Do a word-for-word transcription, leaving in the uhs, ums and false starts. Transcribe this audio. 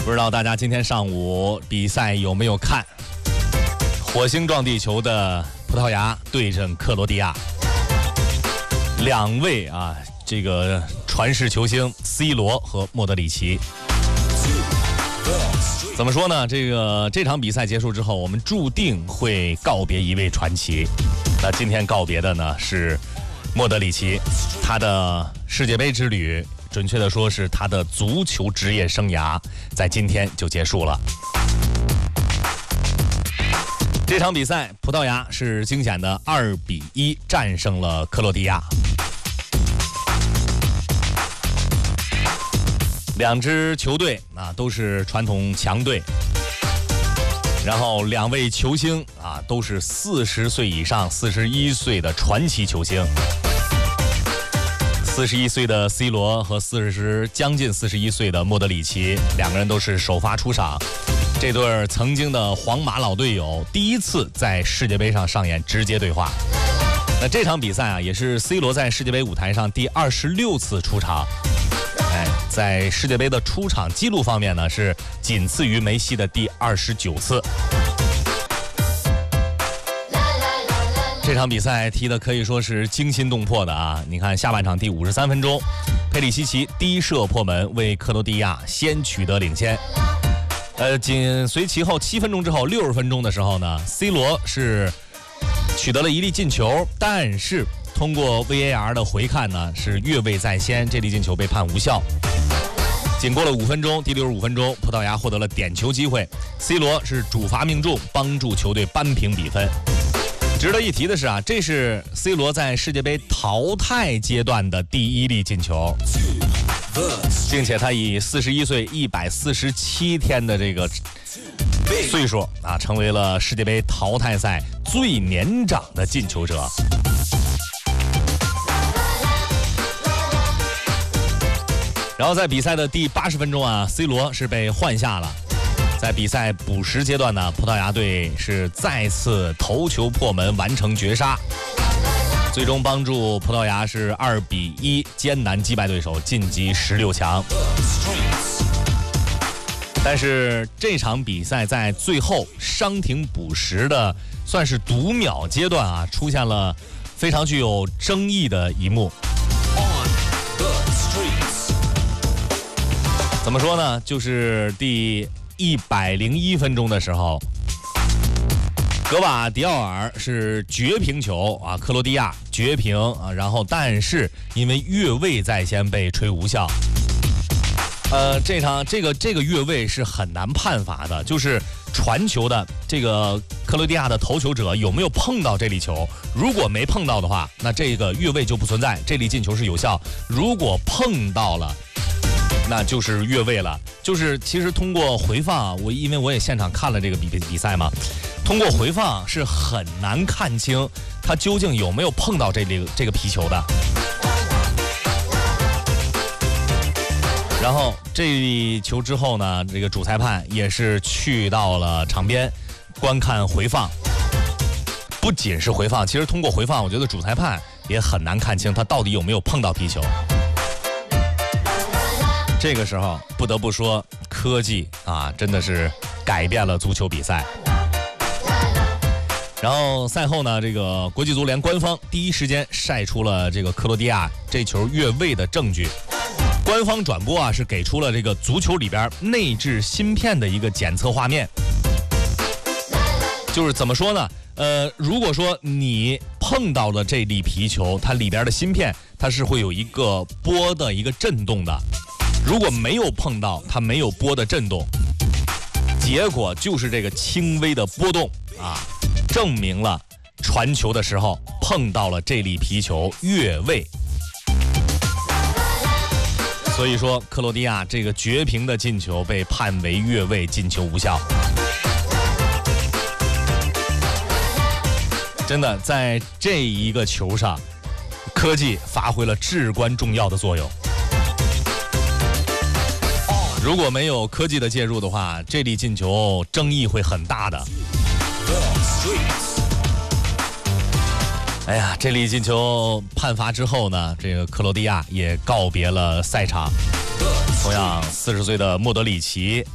不知道大家今天上午比赛有没有看？火星撞地球的葡萄牙对阵克罗地亚，两位啊，这个传世球星 C 罗和莫德里奇。怎么说呢？这个这场比赛结束之后，我们注定会告别一位传奇。那今天告别的呢是莫德里奇，他的世界杯之旅，准确的说是他的足球职业生涯，在今天就结束了。这场比赛，葡萄牙是惊险的二比一战胜了克罗地亚。两支球队啊都是传统强队，然后两位球星啊都是四十岁以上、四十一岁的传奇球星。四十一岁的 C 罗和四十将近四十一岁的莫德里奇，两个人都是首发出场。这对曾经的皇马老队友第一次在世界杯上上演直接对话。那这场比赛啊，也是 C 罗在世界杯舞台上第二十六次出场。哎，在世界杯的出场记录方面呢，是仅次于梅西的第二十九次。这场比赛踢得可以说是惊心动魄的啊！你看下半场第五十三分钟，佩里西奇低射破门，为克罗地亚先取得领先。呃，紧随其后七分钟之后，六十分钟的时候呢 ，C 罗是取得了一粒进球，但是通过 V A R 的回看呢，是越位在先，这粒进球被判无效。仅过了五分钟，第六十五分钟，葡萄牙获得了点球机会 ，C 罗是主罚命中，帮助球队扳平比分。值得一提的是啊，这是 C 罗在世界杯淘汰阶段的第一粒进球，并且他以四十一岁一百四十七天的这个岁数啊，成为了世界杯淘汰赛最年长的进球者。然后在比赛的第八十分钟啊 ，C 罗是被换下了。在比赛补时阶段呢，葡萄牙队是再次头球破门完成绝杀，最终帮助葡萄牙是二比一艰难击败对手，晋级十六强。但是这场比赛在最后伤停补时的算是读秒阶段啊，出现了非常具有争议的一幕。怎么说呢？就是第一百零一分钟的时候，格瓦迪奥尔是绝平球啊，克罗地亚绝平啊，然后但是因为越位在先被吹无效。呃，这场这个这个越位是很难判罚的，就是传球的这个克罗地亚的头球者有没有碰到这粒球，如果没碰到的话，那这个越位就不存在，这粒进球是有效；如果碰到了，那就是越位了。就是其实通过回放，我因为我也现场看了这个比比赛嘛，通过回放是很难看清他究竟有没有碰到这个这个皮球的。然后这一球之后呢，这个主裁判也是去到了场边观看回放。不仅是回放，其实通过回放，我觉得主裁判也很难看清他到底有没有碰到皮球。这个时候不得不说，科技啊真的是改变了足球比赛。然后赛后呢，这个国际足联官方第一时间晒出了这个克罗地亚这球越位的证据。官方转播啊是给出了这个足球里边内置芯片的一个检测画面。就是怎么说呢？呃，如果说你碰到了这粒皮球，它里边的芯片它是会有一个波的一个震动的。如果没有碰到，它没有波的震动，结果就是这个轻微的波动啊，证明了传球的时候碰到了这粒皮球，越位。所以说，克罗地亚这个绝平的进球被判为越位，进球无效。真的，在这一个球上，科技发挥了至关重要的作用。如果没有科技的介入的话，这粒进球争议会很大的。哎呀，这粒进球判罚之后呢，这个克罗地亚也告别了赛场。同样，四十岁的莫德里奇